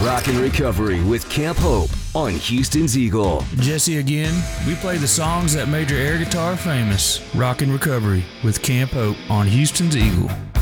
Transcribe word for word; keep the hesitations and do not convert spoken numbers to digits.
Rockin' Recovery with Camp Hope on Houston's Eagle. Jesse again. We play the songs that made your air guitar famous. Rockin' Recovery with Camp Hope on Houston's Eagle.